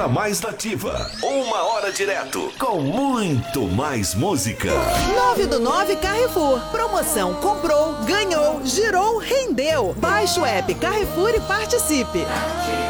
hora mais nativa. 1 hora direto, com muito mais música. 9 do 9 Carrefour. Promoção comprou, ganhou, girou, rendeu. Baixe o app Carrefour e participe.